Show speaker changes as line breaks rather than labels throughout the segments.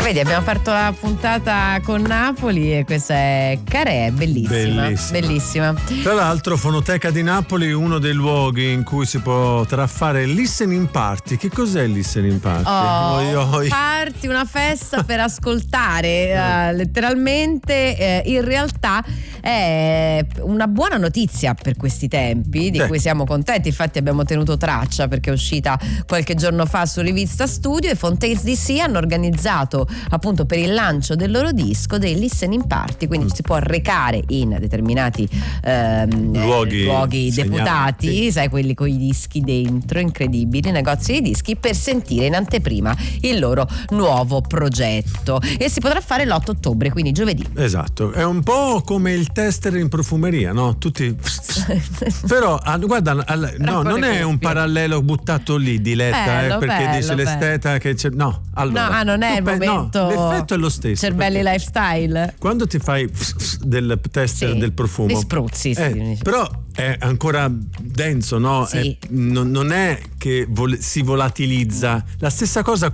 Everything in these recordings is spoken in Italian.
Vedi, abbiamo aperto la puntata con Napoli e questa è Carè, bellissima.
Tra l'altro, Fonoteca di Napoli, uno dei luoghi in cui si potrà fare listening party. Che cos'è il listening party?
Party, una festa per ascoltare, letteralmente. In realtà è una buona notizia per questi tempi, di cui siamo contenti. Infatti abbiamo tenuto traccia perché è uscita qualche giorno fa su Rivista Studio, e Fontaines DC hanno organizzato appunto per il lancio del loro disco dei listening party, quindi si può recare in determinati luoghi deputati, sai, quelli con i dischi dentro, incredibili, negozi di dischi, per sentire in anteprima il loro nuovo progetto, e si potrà fare l'8 ottobre, quindi giovedì.
Esatto, è un po' come il tester in profumeria, no? Tutti però guarda, no, non è un parallelo buttato lì, Diletta, perché dice l'esteta che c'è, no, allora
non è il momento,
l'effetto è lo stesso.
Cervelli lifestyle.
Quando ti fai del tester del profumo,
li spruzzi,
però è ancora denso, no?
Sì.
Non è che si volatilizza. La stessa cosa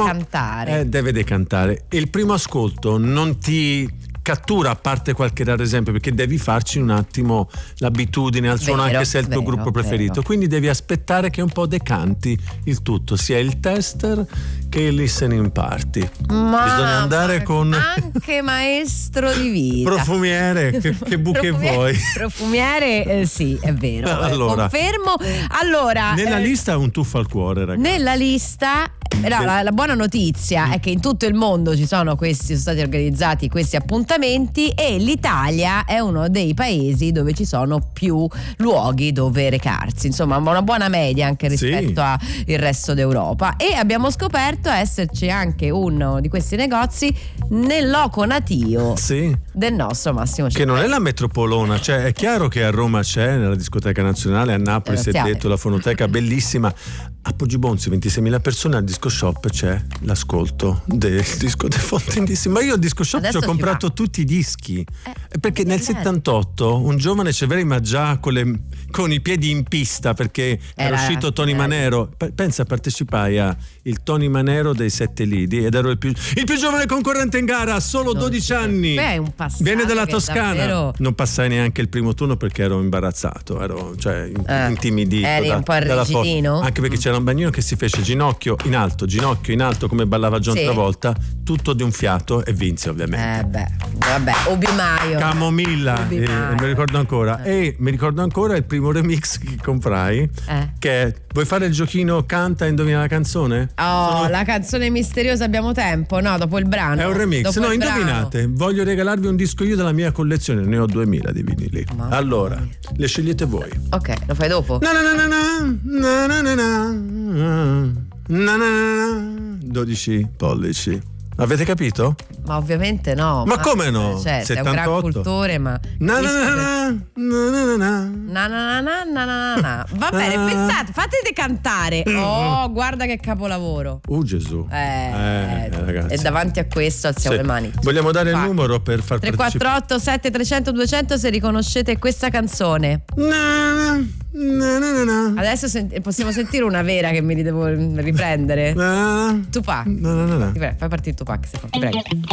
deve decantare. E il primo ascolto non ti cattura, a parte qualche raro esempio, perché devi farci un attimo l'abitudine al suono, anche se è il tuo gruppo preferito. Quindi devi aspettare che un po' decanti il tutto, sia il tester che il listening party. Bisogna andare con
anche maestro di vita,
profumiere, che buche vuoi?
Profumiere, sì, è vero.
Allora,
confermo. Allora,
nella lista è un tuffo al cuore, ragazzi.
Nella lista la buona notizia è che in tutto il mondo sono stati organizzati questi appuntamenti, e l'Italia è uno dei paesi dove ci sono più luoghi dove recarsi, insomma una buona media anche rispetto al resto d'Europa, e abbiamo scoperto esserci anche uno di questi negozi nel loco natio del nostro Massimo Ceppi,
che non è la metropolona, cioè è chiaro che a Roma c'è, nella Discoteca Nazionale, a Napoli si è detto, la Fonoteca bellissima, a Poggibonsi 26.000 persone, al Disco Shop c'è l'ascolto del disco dei Fontaines. Ma io al Disco Shop ci ho comprato tutti i dischi, perché nel 78 un giovane Ceverima, già con i piedi in pista, perché era uscito Tony Manero, pensa, partecipai a il Tony Manero dei Sette Lidi ed ero il più giovane concorrente in gara, a solo 12 anni.
Beh, è un passaggio.
Viene dalla Toscana.
Davvero...
Non passai neanche il primo turno perché ero imbarazzato, ero intimidito.
Eri un po' rigidino?
Anche perché c'era un bagnino che si fece ginocchio in alto, come ballava John Travolta, tutto di un fiato, e vinse ovviamente.
Vabbè, Obimaio.
Camomilla, mi ricordo ancora. E mi ricordo ancora il primo remix che comprai, che è: vuoi fare il giochino canta e indovina la canzone?
La canzone misteriosa, abbiamo tempo? No, dopo il brano.
È un remix,
dopo
indovinate. Voglio regalarvi un disco io della mia collezione, ne ho 2000 di vinili. Allora, le scegliete voi.
Ok, lo fai dopo?
12 pollici. Avete capito?
Ma ovviamente no.
Ma come no?
Certo,
78.
è un gran cultore, ma va bene, pensate, fatete cantare. Oh, guarda che capolavoro.
Gesù. Ragazzi.
E davanti a questo alziamo le mani.
Vogliamo dare il numero per far
348 7300 200 se riconoscete questa canzone. Adesso possiamo sentire una vera che mi devo riprendere. Tupac. Fai partire Tupac, ti prego.